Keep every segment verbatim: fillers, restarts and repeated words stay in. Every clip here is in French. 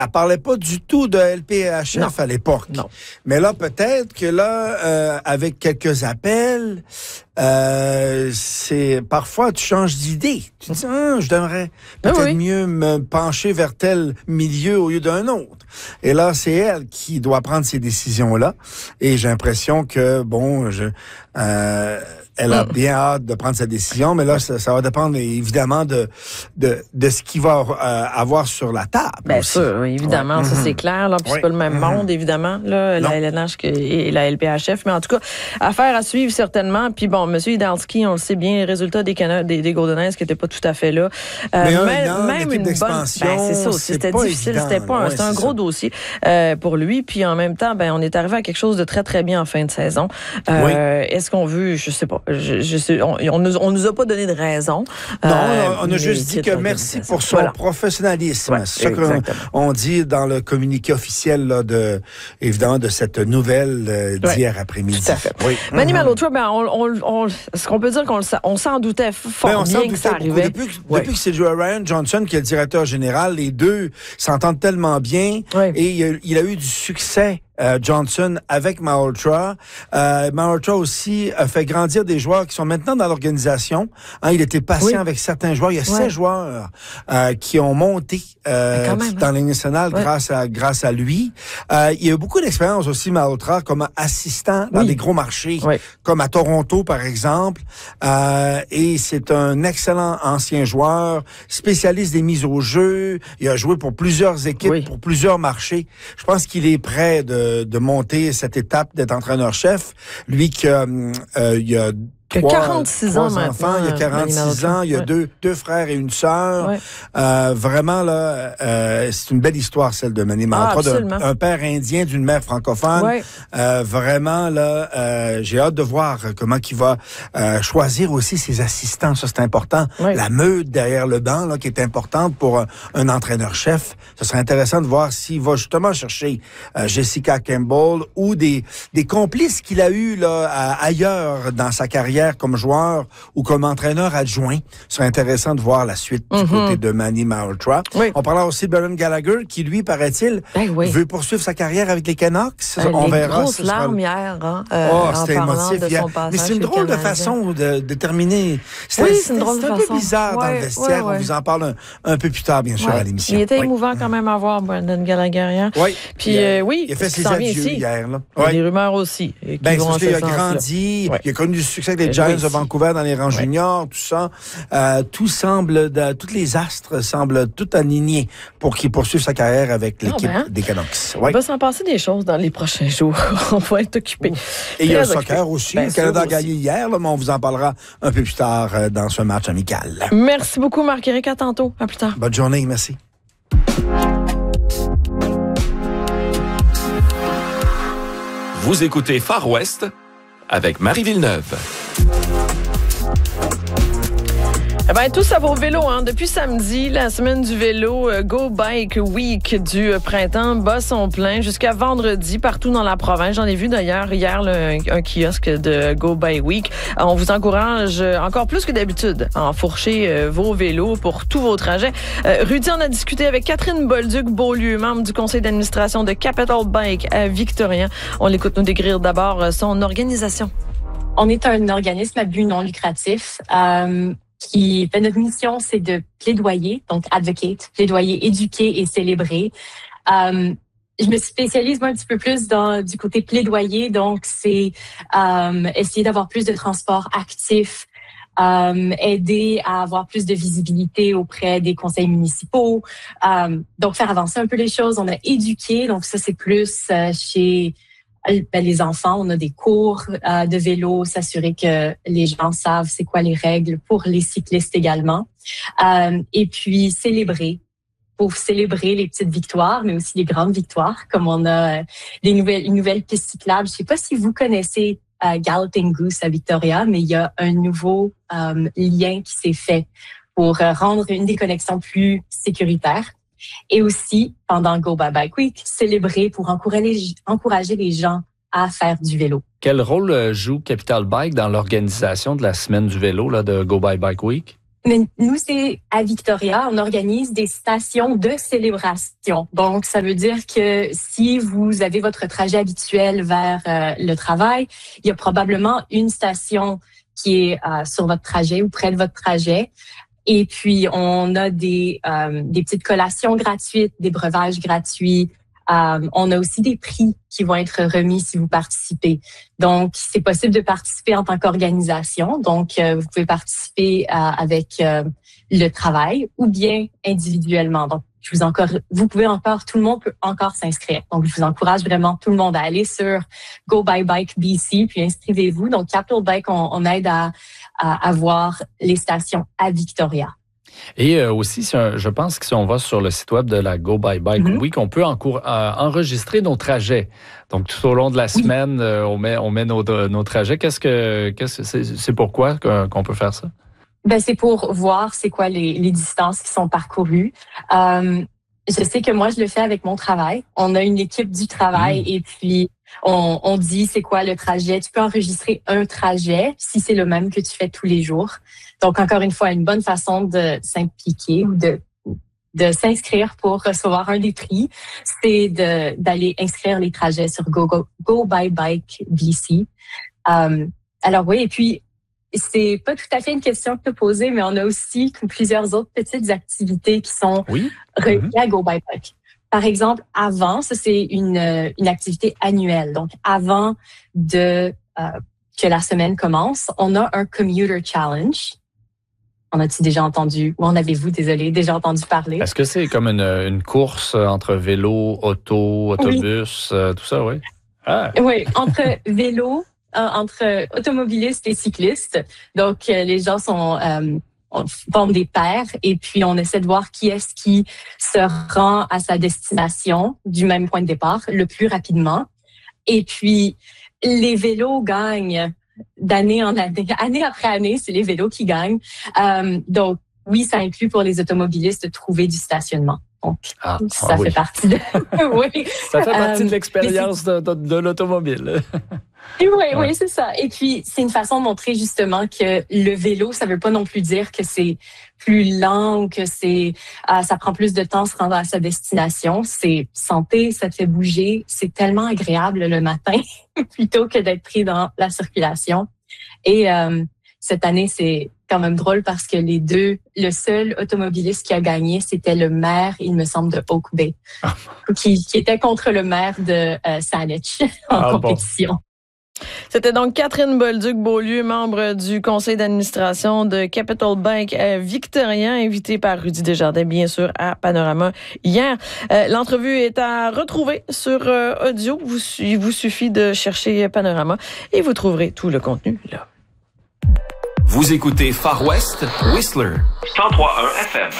elle parlait pas du tout de L P H F non. à l'époque. Non. Mais là, peut-être que là, euh, avec quelques appels, euh, c'est parfois tu changes d'idée. Tu dis, ah, je devrais peut-être oui. mieux me pencher vers tel milieu au lieu d'un autre. Et là, c'est elle qui doit prendre ces décisions-là. Et j'ai l'impression que, bon, je... Euh, elle a bien hâte de prendre sa décision, mais là, ça, ça va dépendre évidemment de de, de ce qu'il va euh, avoir sur la table. Bien sûr, oui, évidemment, ouais. ça mm-hmm. c'est clair. Là, puis oui. c'est pas le même mm-hmm. monde, évidemment, là, la L N H et la L P H F. Mais en tout cas, affaire à suivre certainement. Puis bon, M. Hidalski, on le sait bien, les résultats des, Cana- des, des Golden Knights qui n'étaient pas tout à fait là. Euh, mais un, même non, même une bonne. Ben, c'est ça aussi. C'était difficile. Évident, c'était pas un, ouais, c'était un gros ça. dossier euh, pour lui. Puis en même temps, ben on est arrivé à quelque chose de très très bien en fin de saison. Euh, oui. Est-ce qu'on veut, je sais pas, je, je sais. On, on, nous, on nous a pas donné de raison. Non, euh, on a juste dit que merci pour son voilà. professionnalisme. Ouais, c'est ça qu'on dit dans le communiqué officiel là, de, évidemment, de cette nouvelle euh, d'hier ouais, après-midi. Tout à fait. Oui. Manny Malhotra, ben, on, on, on, est-ce qu'on peut dire qu'on on s'en doutait fort ben, on bien que ça arrivait? Depuis, ouais. depuis que c'est Ryan Johnson qui est le directeur général, les deux s'entendent tellement bien ouais. et il a, il a eu du succès. Euh, Johnson avec Malhotra. Euh, Malhotra aussi a fait grandir des joueurs qui sont maintenant dans l'organisation. Hein, il était patient oui. avec certains joueurs. Il y a ouais. seize joueurs euh, qui ont monté euh, même, dans hein. la Ligue nationale ouais. grâce à grâce à lui. Euh, il y a eu beaucoup d'expérience aussi, Malhotra, comme assistant dans oui. des gros marchés, oui. comme à Toronto, par exemple. Euh, et c'est un excellent ancien joueur, spécialiste des mises au jeu. Il a joué pour plusieurs équipes, oui. pour plusieurs marchés. Je pense qu'il est prêt de de monter cette étape d'être entraîneur-chef. Lui qui a, euh, il y a trois, quarante-six ans trois enfants, il y a quarante-six ans, il y a ouais. deux, deux frères et une sœur. Ouais. Euh, vraiment, là, euh, c'est une belle histoire, celle de Manny Malhotra, ah, d'un un père indien, d'une mère francophone. Ouais. Euh, vraiment, là, euh, j'ai hâte de voir comment il va euh, choisir aussi ses assistants. Ça, c'est important. Ouais. La meute derrière le banc, là, qui est importante pour un, un entraîneur-chef. Ce serait intéressant de voir s'il va justement chercher euh, Jessica Campbell ou des, des complices qu'il a eus là, à, ailleurs dans sa carrière comme joueur ou comme entraîneur adjoint. Ce serait intéressant de voir la suite mm-hmm. du côté de Manny Malhotra. Oui. On parlera aussi de Brendan Gallagher qui, lui, paraît-il, ben oui. veut poursuivre sa carrière avec les Canucks. Ben, On les verra. grosses larmes hier. Hein, euh, oh, c'était émotif hier. Mais c'est une drôle de façon de, de terminer. C'est, oui, c'est une drôle de façon. C'est un peu bizarre ouais, dans le vestiaire. Ouais, ouais. On vous en parle un, un peu plus tard, bien sûr, ouais. à l'émission. Il était oui. émouvant quand même à voir, Brendan Gallagher hier. Oui. Puis, euh, oui, il a fait ses adieux hier. Là. Il y a des rumeurs aussi. Ben, c'est parce qu'il a grandi. Il a connu du succès avec les Giants de Vancouver dans les rangs ouais. juniors, tout ça. Euh, tout semble, de, toutes les astres semblent tout alignés pour qu'il poursuive sa carrière avec l'équipe non, ben, des Canucks. Ouais. Il va s'en passer des choses dans les prochains jours. On va être occupés. Et il y a le soccer aussi. Ben, le Canada a gagné hier, là, mais on vous en parlera un peu plus tard euh, dans ce match amical. Merci beaucoup, Marc-Éric. À tantôt. À plus tard. Bonne journée. Merci. Vous écoutez Far West avec Marie Villeneuve. Eh bien, tous à vos vélos, hein. Depuis samedi, la semaine du vélo, euh, Go Bike Week du printemps bat son plein jusqu'à vendredi partout dans la province. J'en ai vu d'ailleurs hier là, un, un kiosque de Go Bike Week. Euh, on vous encourage euh, encore plus que d'habitude à enfourcher euh, vos vélos pour tous vos trajets. Euh, Rudy en a discuté avec Catherine Bolduc-Beaulieu, membre du conseil d'administration de Capital Bike à Victorien. On l'écoute nous décrire d'abord son organisation. On est un organisme à but non lucratif. Euh, qui fait notre mission, c'est de plaidoyer, donc advocate, plaidoyer, éduquer et célébrer. Euh, je me spécialise moi un petit peu plus dans du côté plaidoyer, donc c'est euh, essayer d'avoir plus de transport actif, euh, aider à avoir plus de visibilité auprès des conseils municipaux, euh, donc faire avancer un peu les choses. On a éduqué, donc ça c'est plus euh, chez Ben, les enfants, on a des cours euh, de vélo, s'assurer que les gens savent c'est quoi les règles pour les cyclistes également. Euh, et puis célébrer, pour célébrer les petites victoires, mais aussi les grandes victoires, comme on a euh, des nouvelles, une nouvelle piste cyclable. Je sais pas si vous connaissez euh, Galloping Goose à Victoria, mais il y a un nouveau euh, lien qui s'est fait pour euh, rendre une des connexions plus sécuritaires. Et aussi, pendant Go Bike Bike Week, célébrer pour encourager, encourager les gens à faire du vélo. Quel rôle joue Capital Bike dans l'organisation de la semaine du vélo là, de Go Bike Bike Week? Mais nous, c'est à Victoria, on organise des stations de célébration. Donc, ça veut dire que si vous avez votre trajet habituel vers euh, le travail, il y a probablement une station qui est euh, sur votre trajet ou près de votre trajet. Et puis, on a des, euh, des petites collations gratuites, des breuvages gratuits. Euh, on a aussi des prix qui vont être remis si vous participez. Donc, c'est possible de participer en tant qu'organisation. Donc, euh, vous pouvez participer euh, avec euh, le travail ou bien individuellement. Donc, je vous encore, vous pouvez encore, tout le monde peut encore s'inscrire. Donc, je vous encourage vraiment tout le monde à aller sur Go By Bike B C puis inscrivez-vous. Donc, Capital Bike, on, on aide à, à avoir les stations à Victoria. Et euh, aussi, je pense que si on va sur le site web de la Go By Bike Mm-hmm. Week, on peut encour- euh, enregistrer nos trajets. Donc, tout au long de la semaine, oui. euh, on met, on met nos, nos trajets. Qu'est-ce que, qu'est-ce que c'est, c'est pourquoi qu'on peut faire ça? Ben, c'est pour voir c'est quoi les, les distances qui sont parcourues. Euh, je sais que moi, je le fais avec mon travail. On a une équipe du travail mmh. et puis on, on dit c'est quoi le trajet. Tu peux enregistrer un trajet si c'est le même que tu fais tous les jours. Donc, encore une fois, une bonne façon de s'impliquer ou de de s'inscrire pour recevoir un des prix, c'est de d'aller inscrire les trajets sur Go, Go, Go By Bike B C. Euh, alors oui, et puis c'est pas tout à fait une question que tu as posée, mais on a aussi plusieurs autres petites activités qui sont oui. reliées mm-hmm. à Go By Bike. Par exemple, avant, ça c'est une une activité annuelle. Donc avant de euh, que la semaine commence, on a un Commuter Challenge. En as-tu déjà entendu, ou en avez-vous, désolé, déjà entendu parler? Est-ce que c'est comme une, une course entre vélo, auto, autobus, oui. euh, tout ça, oui? Ah. Oui, entre vélo, euh, entre automobilistes et cyclistes. Donc, euh, les gens sont euh, on forme des paires et puis on essaie de voir qui est-ce qui se rend à sa destination du même point de départ le plus rapidement. Et puis, les vélos gagnent d'année en année, année après année, c'est les vélos qui gagnent. Euh, donc, oui, ça inclut pour les automobilistes de trouver du stationnement. Donc, ah, ça ah, fait oui. partie de... oui. Ça fait partie euh, de l'expérience de, de, de l'automobile. Oui, ouais. oui, c'est ça. Et puis, c'est une façon de montrer justement que le vélo, ça veut pas non plus dire que c'est plus lent ou que c'est euh, ça prend plus de temps à se rendre à sa destination. C'est santé, ça te fait bouger. C'est tellement agréable le matin plutôt que d'être pris dans la circulation. Et euh, cette année, c'est quand même drôle parce que les deux, le seul automobiliste qui a gagné, c'était le maire, il me semble, de Oak Bay, qui, qui était contre le maire de euh, Saanich en ah, compétition. Bon. C'était donc Catherine Bolduc-Beaulieu, membre du conseil d'administration de Capital Bike Victoria, invitée par Rudy Desjardins, bien sûr, à Panorama hier. Euh, l'entrevue est à retrouver sur euh, audio. Vous, il vous suffit de chercher Panorama et vous trouverez tout le contenu là. Vous écoutez Far West Whistler cent trois point un F M.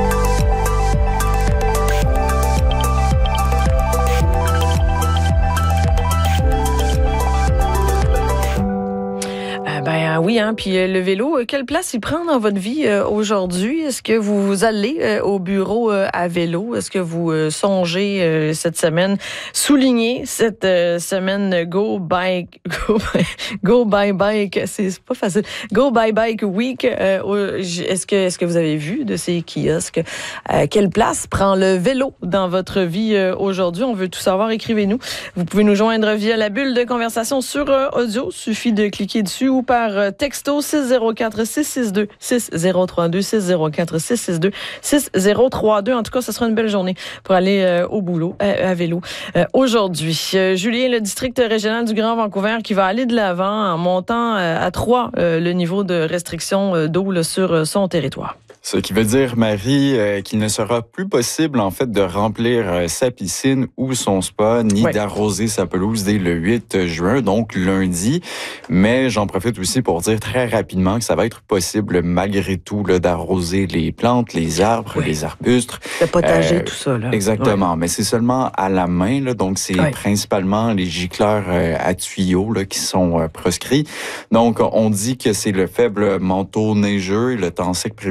Ben oui, hein. Puis euh, le vélo, euh, quelle place il prend dans votre vie euh, aujourd'hui? Est-ce que vous allez euh, au bureau euh, à vélo? Est-ce que vous euh, songez euh, cette semaine souligner cette euh, semaine Go Bike Go, Go By Bike? C'est, c'est pas facile. Go By Bike Week. Euh, est-ce que est-ce que vous avez vu de ces kiosques? Euh, quelle place prend le vélo dans votre vie euh, aujourd'hui? On veut tout savoir. Écrivez-nous. Vous pouvez nous joindre via la bulle de conversation sur euh, audio. Suffit de cliquer dessus ou par texto six zéro quatre six six deux six zéro trois deux six zéro quatre six six deux six zéro trois deux. En tout cas, ce sera une belle journée pour aller euh, au boulot euh, à vélo euh, aujourd'hui. Euh, Julien, le district régional du Grand Vancouver qui va aller de l'avant en montant euh, à trois euh, le niveau de restriction euh, d'eau là, sur euh, son territoire. Ce qui veut dire, Marie, euh, qu'il ne sera plus possible, en fait, de remplir euh, sa piscine ou son spa, ni ouais. d'arroser sa pelouse dès le huit juin, donc lundi. Mais j'en profite aussi pour dire très rapidement que ça va être possible, malgré tout, là, d'arroser les plantes, les arbres, ouais. les arbustes. Le potager, euh, tout ça, là. Exactement. Ouais. Mais c'est seulement à la main, là. Donc, c'est ouais. principalement les gicleurs euh, à tuyaux, là, qui sont euh, proscrits. Donc, on dit que c'est le faible manteau neigeux et le temps sec prévu cet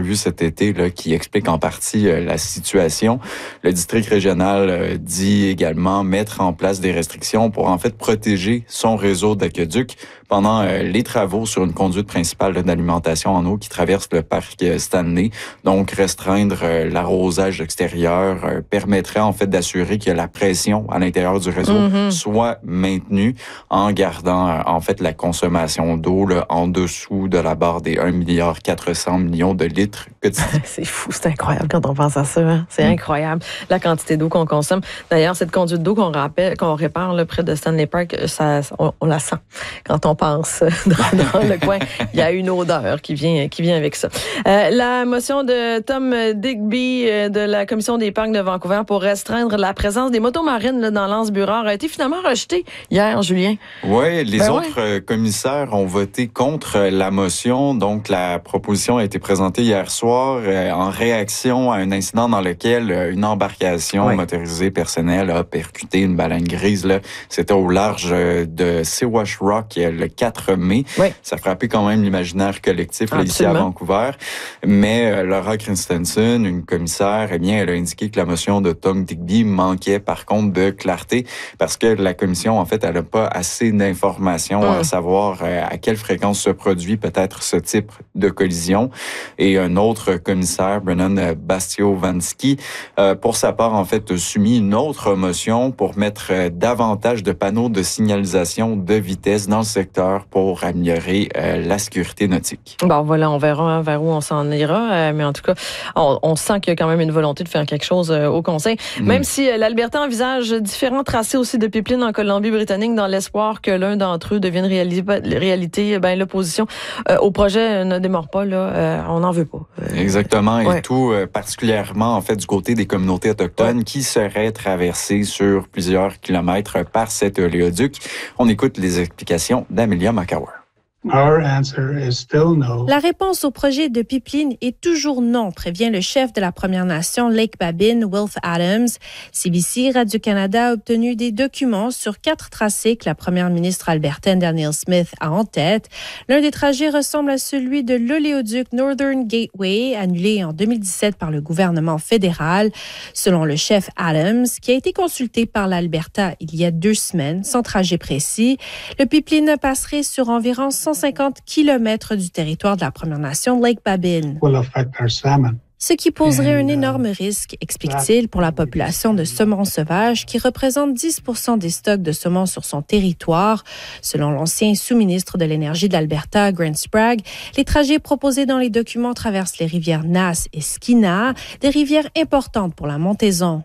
été là, qui explique en partie euh, la situation. Le district régional euh, dit également mettre en place des restrictions pour en fait protéger son réseau d'aqueducs pendant euh, les travaux sur une conduite principale là, d'alimentation en eau qui traverse le parc euh, Stanley. Donc, restreindre euh, l'arrosage extérieur euh, permettrait en fait d'assurer que la pression à l'intérieur du réseau mm-hmm. soit maintenue en gardant euh, en fait la consommation d'eau là, en dessous de la barre des un milliard quatre cents millions de litres quotidiens. C'est fou, c'est incroyable quand on pense à ça. Hein? C'est mm. incroyable la quantité d'eau qu'on consomme. D'ailleurs, cette conduite d'eau qu'on rappelle, qu'on répare là, près de Stanley Park, ça, on, on la sent quand on pense dans, dans le coin. Il y a une odeur qui vient, qui vient avec ça. Euh, la motion de Tom Digby euh, de la Commission des parcs de Vancouver pour restreindre la présence des motos marines là, dans l'Anse-Burrard a été finalement rejetée hier, Julien. Oui, les ben autres ouais. commissaires ont voté contre la motion. Donc, la proposition a été présentée hier soir euh, en réaction à un incident dans lequel euh, une embarcation ouais. motorisée personnelle a percuté une baleine grise. Là. C'était au large de Siwash Rock euh, le quatre mai. Oui. Ça a frappé quand même l'imaginaire collectif là, ici à Vancouver. Mais euh, Laura Christensen, une commissaire, eh bien, elle a indiqué que la motion de Tom Digby manquait par contre de clarté parce que la commission, en fait, elle n'a pas assez d'informations mmh. à savoir euh, à quelle fréquence se produit peut-être ce type de collision. Et un autre commissaire, Brennan Bastiovansky, euh, pour sa part, en fait, a soumis une autre motion pour mettre euh, davantage de panneaux de signalisation de vitesse dans le secteur pour améliorer euh, la sécurité nautique. Bon, voilà, on verra vers où on s'en ira, euh, mais en tout cas, on, on sent qu'il y a quand même une volonté de faire quelque chose euh, au Conseil, mmh. même si euh, l'Alberta envisage différents tracés aussi de pipelines en Colombie-Britannique dans l'espoir que l'un d'entre eux devienne réali- réalité. Ben, l'opposition euh, au projet ne démarre pas, là, euh, on n'en veut pas. Euh, Exactement, et ouais. tout euh, particulièrement en fait du côté des communautés autochtones ouais. qui seraient traversées sur plusieurs kilomètres par cet oléoduc. On écoute les explications d'Amelia McCauer. La réponse au projet de pipeline est toujours non, prévient le chef de la Première Nation Lake Babine, Wilf Adams. C B C Radio-Canada a obtenu des documents sur quatre tracés que la première ministre albertaine Danielle Smith a en tête. L'un des trajets ressemble à celui de l'oléoduc Northern Gateway, annulé en deux mille dix-sept par le gouvernement fédéral. Selon le chef Adams, qui a été consulté par l'Alberta il y a deux semaines, sans trajet précis, le pipeline passerait sur environ cent cinquante kilomètres du territoire de la Première Nation Lake Babine. Ce qui poserait un énorme risque, explique-t-il, pour la population de saumon sauvage qui représente dix pour cent des stocks de saumon sur son territoire. Selon l'ancien sous-ministre de l'Énergie de l'Alberta, Grant Sprague, les trajets proposés dans les documents traversent les rivières Nass et Skeena, des rivières importantes pour la montaison.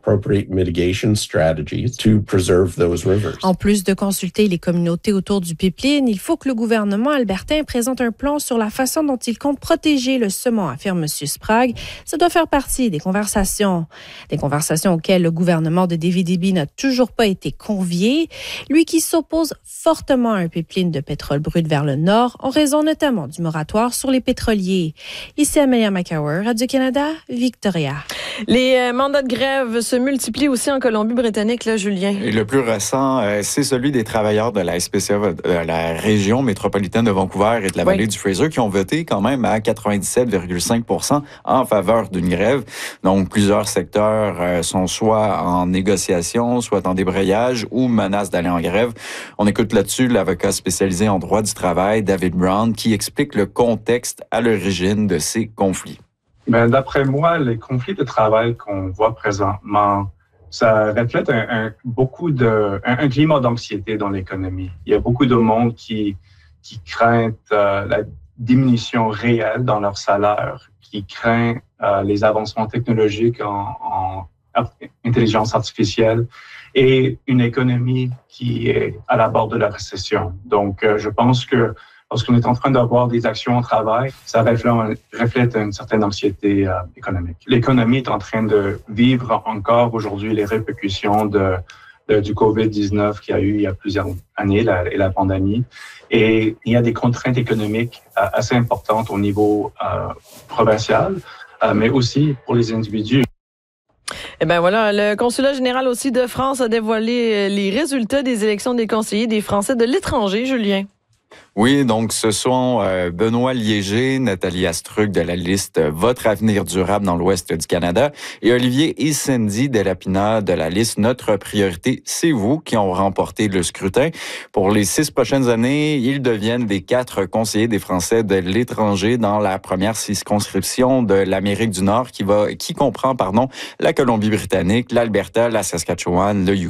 En plus de consulter les communautés autour du pipeline, il faut que le gouvernement albertain présente un plan sur la façon dont il compte protéger le saumon, affirme M. Sprague. Ça doit faire partie des conversations. Des conversations auxquelles le gouvernement de David Eby n'a toujours pas été convié. Lui qui s'oppose fortement à un pipeline de pétrole brut vers le nord, en raison notamment du moratoire sur les pétroliers. Ici Amelia McCauer, Radio-Canada, Victoria. Les euh, mandats de grève se multiplient aussi en Colombie-Britannique, là, Julien. Et le plus récent, euh, c'est celui des travailleurs de la S P C A, de la région métropolitaine de Vancouver et de la vallée oui. du Fraser, qui ont voté quand même à quatre-vingt-dix-sept virgule cinq pour cent en faveur d'une grève. Donc, plusieurs secteurs euh, sont soit en négociation, soit en débrayage ou menacent d'aller en grève. On écoute là-dessus l'avocat spécialisé en droit du travail, David Brown, qui explique le contexte à l'origine de ces conflits. Ben, d'après moi, les conflits de travail qu'on voit présentement, ça reflète un, un, beaucoup de, un, un climat d'anxiété dans l'économie. Il y a beaucoup de monde qui, qui craint euh, la diminution réelle dans leur salaire, qui craint euh, les avancements technologiques en, en intelligence artificielle et une économie qui est à la bord de la récession. Donc, euh, je pense que lorsqu'on est en train d'avoir des actions au travail, ça reflète, reflète une certaine anxiété euh, économique. L'économie est en train de vivre encore aujourd'hui les répercussions de, de, du covid dix-neuf qu'il y a eu il y a plusieurs années, la, et la pandémie. Et il y a des contraintes économiques euh, assez importantes au niveau euh, provincial, euh, mais aussi pour les individus. Eh bien voilà, le consulat général aussi de France a dévoilé les résultats des élections des conseillers des Français de l'étranger, Julien. Oui, donc ce sont euh, Benoît Liégé, Nathalie Astruc de la liste Votre avenir durable dans l'Ouest du Canada et Olivier et Cindy Delapina de la liste Notre priorité, c'est vous qui ont remporté le scrutin. Pour les six prochaines années, ils deviennent les quatre conseillers des Français de l'étranger dans la première circonscription de l'Amérique du Nord qui va qui comprend pardon la Colombie-Britannique, l'Alberta, la Saskatchewan, le Yukon